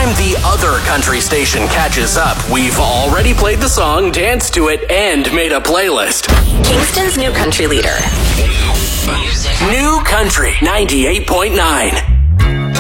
time the other country station catches up, we've already played the song, danced to it, and made a playlist. Kingston's new country leader. New Country 98.9.